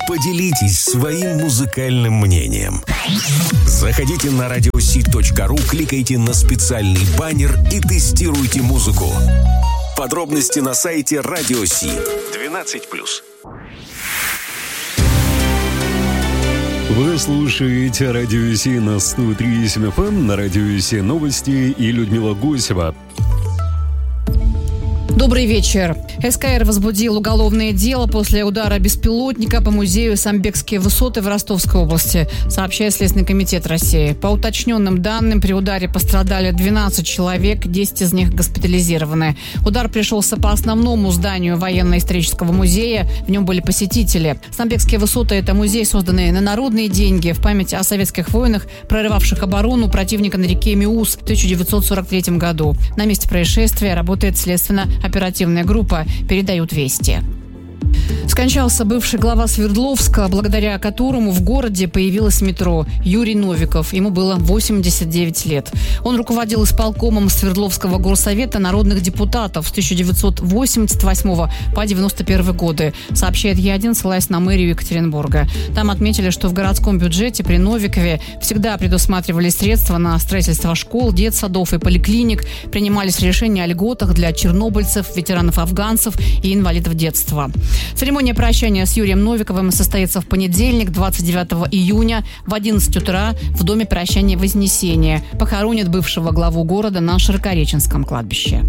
Поделитесь своим музыкальным мнением. Заходите на radiosee.ru, кликайте на специальный баннер и тестируйте музыку. Подробности на сайте Radio Sea. 12+. Вы слушаете Радио Си на 103.7 FM, на Радио Си новости и Людмила Гусева. Добрый вечер. СКР возбудил уголовное дело после удара беспилотника по музею «Самбекские высоты» в Ростовской области, сообщает Следственный комитет России. По уточненным данным, при ударе пострадали 12 человек, 10 из них госпитализированы. Удар пришелся по основному зданию военно-исторического музея. В нем были посетители. «Самбекские высоты» – это музей, созданный на народные деньги в память о советских воинах, прорывавших оборону противника на реке Миус в 1943 году. На месте происшествия работает следственно-оперативная группа, передают «Вести». Скончался бывший глава Свердловска, благодаря которому в городе появилось метро, Юрий Новиков. Ему было 89 лет. Он руководил исполкомом Свердловского горсовета народных депутатов с 1988 по 1991 годы, сообщает Е1, ссылаясь на мэрию Екатеринбурга. Там отметили, что в городском бюджете при Новикове всегда предусматривались средства на строительство школ, детсадов и поликлиник, принимались решения о льготах для чернобыльцев, ветеранов-афганцев и инвалидов детства. Церемония прощания с Юрием Новиковым состоится в понедельник, 29 июня в 11 утра в Доме прощания Вознесения. Похоронят бывшего главу города на Широкореченском кладбище.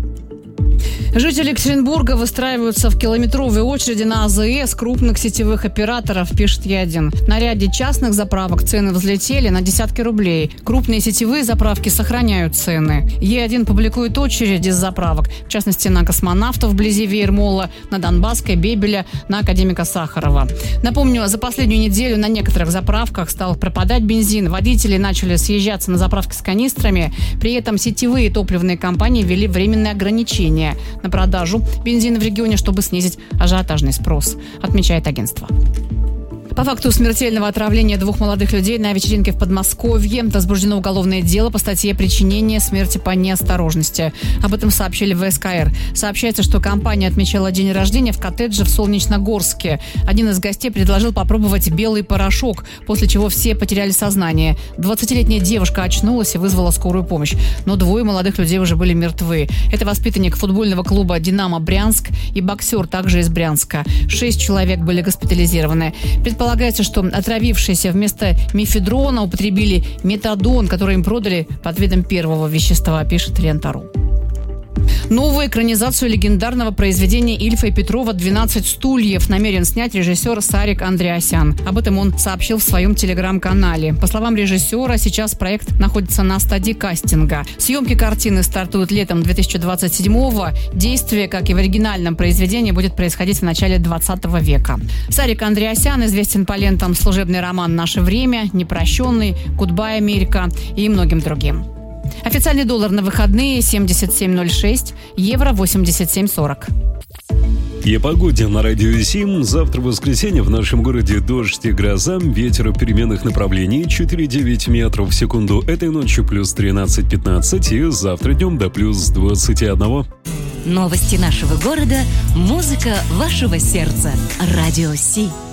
Жители Екатеринбурга выстраиваются в километровой очереди на АЗС крупных сетевых операторов, пишет Е1. На ряде частных заправок цены взлетели на десятки рублей. Крупные сетевые заправки сохраняют цены. Е1 публикует очереди с заправок, в частности на Космонавтов вблизи Веермола, на Донбасской, Бебеля, на Академика Сахарова. Напомню, за последнюю неделю на некоторых заправках стал пропадать бензин. Водители начали съезжаться на заправки с канистрами. При этом сетевые топливные компании ввели временные ограничения на продажу бензина в регионе, чтобы снизить ажиотажный спрос, отмечает агентство. По факту смертельного отравления двух молодых людей на вечеринке в Подмосковье возбуждено уголовное дело по статье «Причинение смерти по неосторожности». Об этом сообщили в СКР. Сообщается, что компания отмечала день рождения в коттедже в Солнечногорске. Один из гостей предложил попробовать белый порошок, после чего все потеряли сознание. 20-летняя девушка очнулась и вызвала скорую помощь. Но двое молодых людей уже были мертвы. Это воспитанник футбольного клуба «Динамо Брянск» и боксер, также из Брянска. 6 человек были госпитализированы. Предполагается, что отравившиеся вместо мефедрона употребили метадон, который им продали под видом первого вещества, пишет Лента.ру. Новую экранизацию легендарного произведения Ильфа и Петрова «12 стульев» намерен снять режиссер Сарик Андреасян. Об этом он сообщил в своем телеграм-канале. По словам режиссера, сейчас проект находится на стадии кастинга. Съемки картины стартуют летом 2027-го. Действие, как и в оригинальном произведении, будет происходить в начале 20 века. Сарик Андреасян известен по лентам «Служебный роман «Наше время», «Непрощенный», «Гудбай, Америка» и многим другим. Официальный доллар на выходные 77.06, евро 87.40. И о погоде на Радио Сим. Завтра воскресенье в нашем городе дождь и гроза, ветер переменных направлений 4,9 метров в секунду. Этой ночью плюс 13-15 и завтра днем до плюс 21. Новости нашего города, музыка вашего сердца. Радио Си.